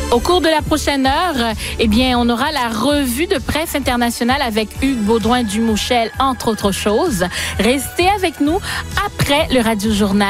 Au cours de la prochaine heure, eh bien, on aura la revue de presse internationale avec Hugues Baudouin-Dumouchel, entre autres choses. Restez avec nous après le Radio Journal.